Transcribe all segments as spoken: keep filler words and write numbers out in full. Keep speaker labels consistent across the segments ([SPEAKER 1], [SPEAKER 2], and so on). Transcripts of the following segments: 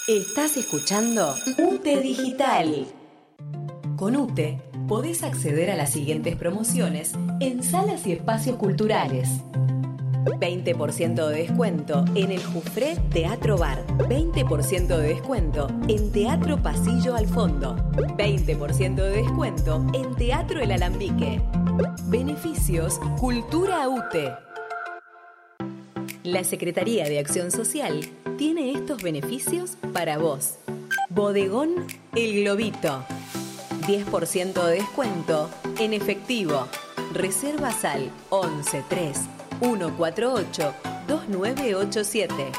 [SPEAKER 1] Estás escuchando UTE Digital. Con UTE podés acceder a las siguientes promociones en salas y espacios culturales. veinte por ciento de descuento en el Jufré Teatro Bar. veinte por ciento de descuento en Teatro Pasillo al Fondo. veinte por ciento de descuento en Teatro El Alambique. Beneficios Cultura UTE. La Secretaría de Acción Social tiene estos beneficios para vos. Bodegón El Globito. diez por ciento de descuento en efectivo. Reservas al once tres uno cuatro ocho dos nueve ocho siete.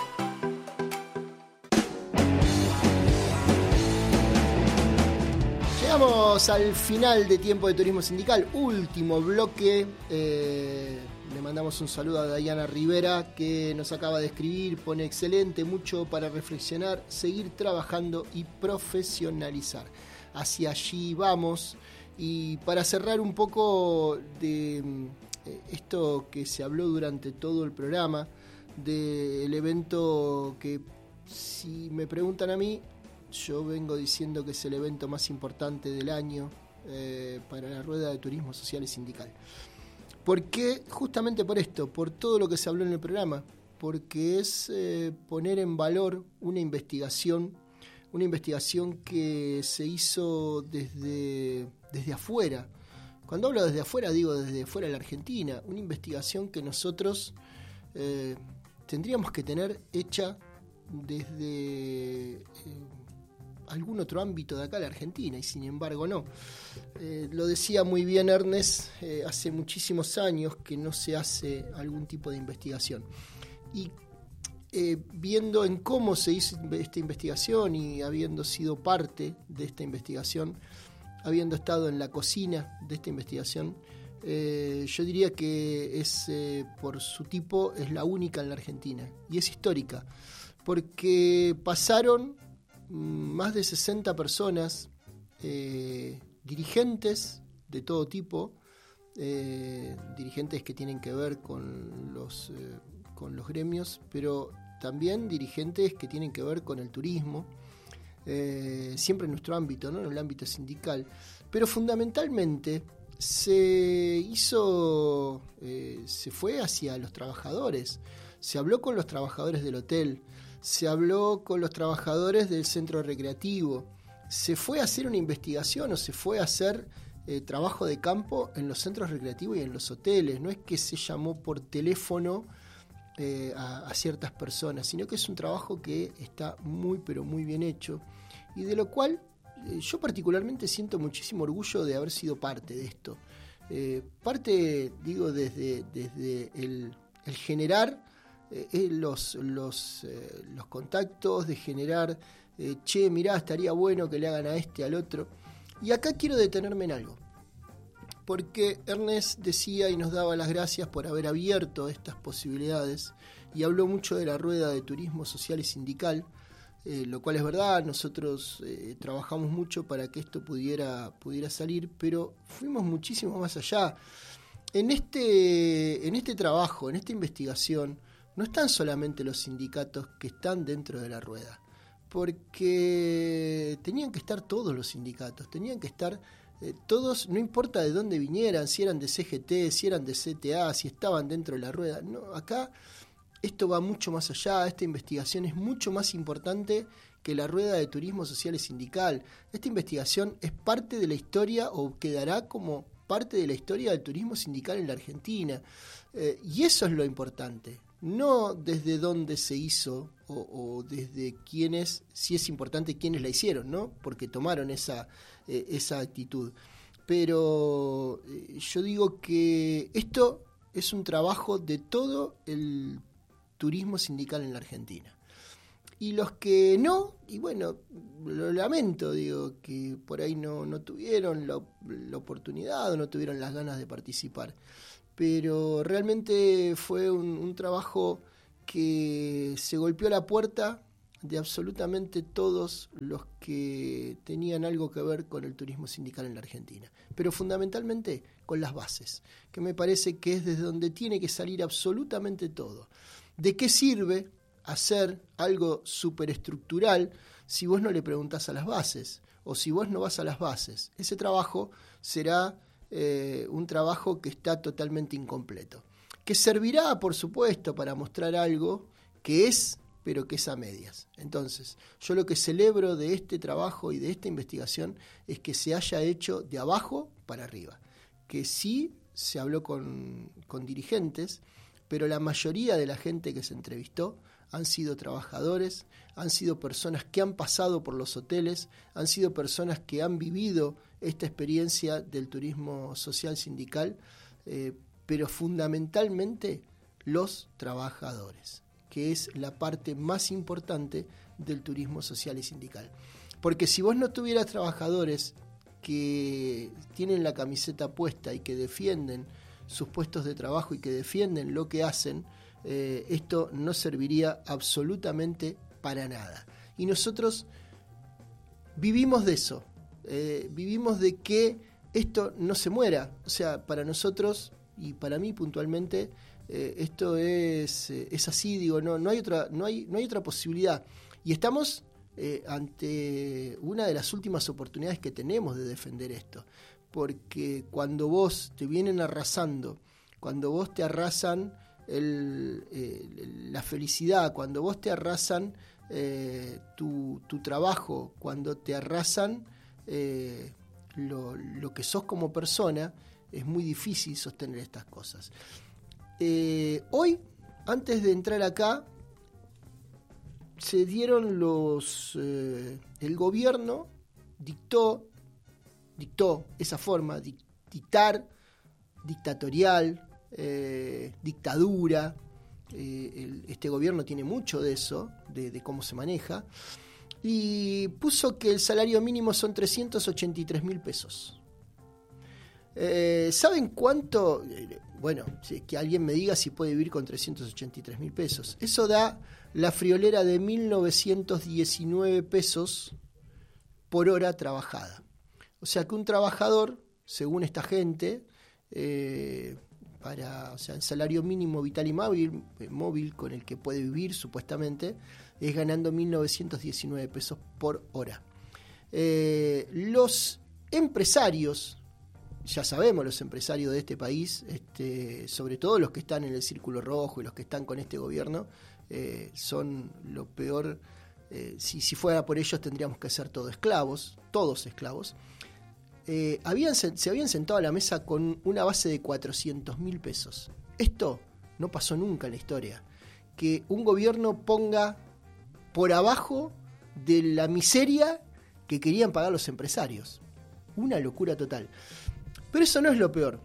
[SPEAKER 2] Llegamos al final de Tiempo de Turismo Sindical, último bloque. Eh, le mandamos un saludo a Dayana Rivera, que nos acaba de escribir, pone excelente, mucho para reflexionar, seguir trabajando y profesionalizar. Hacia allí vamos. Y para cerrar un poco de esto que se habló durante todo el programa, del evento que, si me preguntan a mí, yo vengo diciendo que es el evento más importante del año eh, para la Rueda de Turismo Social y Sindical. ¿Por qué? Justamente por esto, por todo lo que se habló en el programa, porque es eh, poner en valor una investigación, una investigación que se hizo desde, desde afuera. Cuando hablo desde afuera, digo desde fuera de la Argentina, una investigación que nosotros eh, tendríamos que tener hecha desde eh, algún otro ámbito de acá de la Argentina, y sin embargo no. Eh, lo decía muy bien Ernest, eh, hace muchísimos años que no se hace algún tipo de investigación. Y eh, viendo en cómo se hizo esta investigación y habiendo sido parte de esta investigación, habiendo estado en la cocina de esta investigación, eh, yo diría que es eh, por su tipo, es la única en la Argentina, y es histórica, porque pasaron más de sesenta personas, eh, dirigentes de todo tipo, eh, dirigentes que tienen que ver con los, eh, con los gremios, pero también dirigentes que tienen que ver con el turismo, eh, siempre en nuestro ámbito, ¿no? En el ámbito sindical, pero fundamentalmente se hizo, eh, se fue hacia los trabajadores, se habló con los trabajadores del hotel, se habló con los trabajadores del centro recreativo, se fue a hacer una investigación o se fue a hacer eh, trabajo de campo en los centros recreativos y en los hoteles. No es que se llamó por teléfono eh, a, a ciertas personas, sino que es un trabajo que está muy pero muy bien hecho, y de lo cual eh, yo particularmente siento muchísimo orgullo de haber sido parte de esto. Eh, parte, digo, desde, desde el, el generar Eh, los, los, eh, los contactos, de generar, eh, che, mirá, estaría bueno que le hagan a este, al otro. Y acá quiero detenerme en algo, porque Ernest decía y nos daba las gracias por haber abierto estas posibilidades, y habló mucho de la Rueda de Turismo Social y Sindical, eh, lo cual es verdad. Nosotros eh, trabajamos mucho para que esto pudiera, pudiera salir, pero fuimos muchísimo más allá. En este, en este trabajo, en esta investigación, no están solamente los sindicatos que están dentro de la rueda, porque tenían que estar todos los sindicatos, tenían que estar eh, todos, no importa de dónde vinieran, si eran de C G T, si eran de C T A, si estaban dentro de la rueda. No, acá esto va mucho más allá, esta investigación es mucho más importante que la Rueda de Turismo Social y Sindical. Esta investigación es parte de la historia, o quedará como parte de la historia del turismo sindical en la Argentina, eh, y eso es lo importante. No desde dónde se hizo o, o desde quiénes, si es importante quiénes la hicieron, ¿no? Porque tomaron esa, eh, esa actitud. Pero eh, yo digo que esto es un trabajo de todo el turismo sindical en la Argentina. Y los que no, y bueno, lo lamento, digo, que por ahí no, no tuvieron la, la oportunidad o no tuvieron las ganas de participar. Pero realmente fue un, un trabajo que se golpeó la puerta de absolutamente todos los que tenían algo que ver con el turismo sindical en la Argentina, pero fundamentalmente con las bases, que me parece que es desde donde tiene que salir absolutamente todo. ¿De qué sirve hacer algo superestructural si vos no le preguntás a las bases, o si vos no vas a las bases. Ese trabajo será eh, un trabajo que está totalmente incompleto, que servirá, por supuesto, para mostrar algo que es, pero que es a medias. Entonces, yo lo que celebro de este trabajo y de esta investigación es que se haya hecho de abajo para arriba, que sí se habló con, con dirigentes, pero la mayoría de la gente que se entrevistó han sido trabajadores, han sido personas que han pasado por los hoteles, han sido personas que han vivido esta experiencia del turismo social sindical, eh, pero fundamentalmente los trabajadores, que es la parte más importante del turismo social y sindical. Porque si vos no tuvieras trabajadores que tienen la camiseta puesta y que defienden sus puestos de trabajo y que defienden lo que hacen, eh, esto no serviría absolutamente para nada. Y nosotros vivimos de eso, eh, vivimos de que esto no se muera. O sea, para nosotros y para mí puntualmente, eh, esto es, eh, es así, digo, no, no hay otra, no hay, no hay otra posibilidad. Y estamos eh, ante una de las últimas oportunidades que tenemos de defender esto. Porque cuando vos te vienen arrasando, cuando vos te arrasan el, eh, la felicidad, cuando vos te arrasan eh, tu, tu trabajo, cuando te arrasan eh, lo, lo que sos como persona, es muy difícil sostener estas cosas. Eh, hoy, antes de entrar acá, se dieron los... Eh, el gobierno dictó dictó esa forma, dictar, dictatorial, eh, dictadura. Eh, el, este gobierno tiene mucho de eso, de, de cómo se maneja, y puso que el salario mínimo son trescientos ochenta y tres mil pesos. Eh, ¿Saben cuánto? Bueno, que alguien me diga si puede vivir con trescientos ochenta y tres mil pesos. Eso da la friolera de mil novecientos diecinueve pesos por hora trabajada. O sea que un trabajador, según esta gente, eh, para, o sea, el salario mínimo vital y móvil, eh, móvil con el que puede vivir supuestamente, es ganando mil novecientos diecinueve pesos por hora. Eh, los empresarios, ya sabemos los empresarios de este país, este, sobre todo los que están en el círculo rojo y los que están con este gobierno, eh, son lo peor. Eh, si, si fuera por ellos tendríamos que ser todos esclavos, todos esclavos. Eh, habían, se habían sentado a la mesa con una base de cuatrocientos mil pesos. Esto no pasó nunca en la historia. Que un gobierno ponga por abajo de la miseria que querían pagar los empresarios. Una locura total. Pero eso no es lo peor.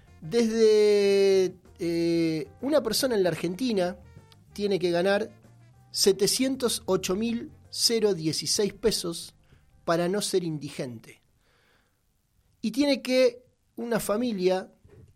[SPEAKER 2] Desde eh, una persona en la Argentina tiene que ganar setecientos ocho mil dieciséis pesos para no ser indigente. Y tiene que una familia,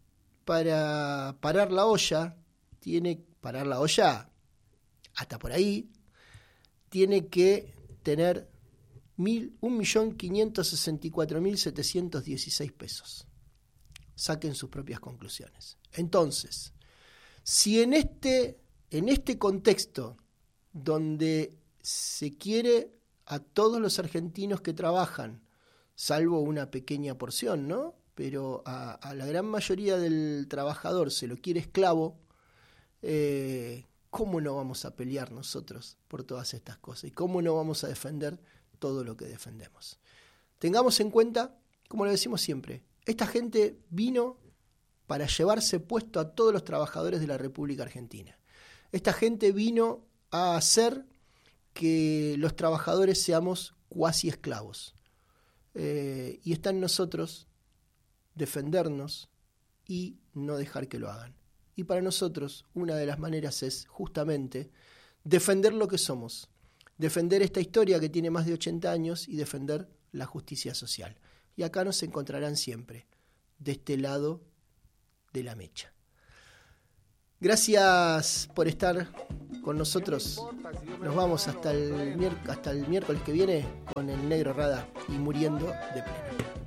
[SPEAKER 2] para parar la olla, tiene parar la olla hasta por ahí, tiene que tener un millón quinientos sesenta y cuatro mil setecientos dieciséis pesos. Saquen sus propias conclusiones. Entonces, si en este, en este contexto donde se quiere a todos los argentinos que trabajan, salvo una pequeña porción, ¿no? Pero a, a la gran mayoría del trabajador se lo quiere esclavo, eh, ¿cómo no vamos a pelear nosotros por todas estas cosas? ¿Y cómo no vamos a defender todo lo que defendemos? Tengamos en cuenta, como lo decimos siempre, esta gente vino para llevarse puesto a todos los trabajadores de la República Argentina. Esta gente vino a hacer que los trabajadores seamos cuasi esclavos. Eh, y está en nosotros defendernos y no dejar que lo hagan. Y para nosotros una de las maneras es justamente defender lo que somos, defender esta historia que tiene más de ochenta años y defender la justicia social. Y acá nos encontrarán siempre, de este lado de la mecha. Gracias por estar con nosotros. Nos vamos hasta el, miérc- hasta el miércoles que viene con el Negro Rada y Muriendo de Pleno.